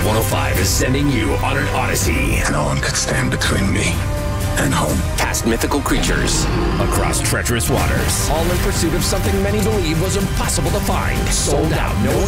105 is sending you on an odyssey. No one could stand between me and home. Past mythical creatures, across treacherous waters, all in pursuit of something many believe was impossible to find. Sold out. No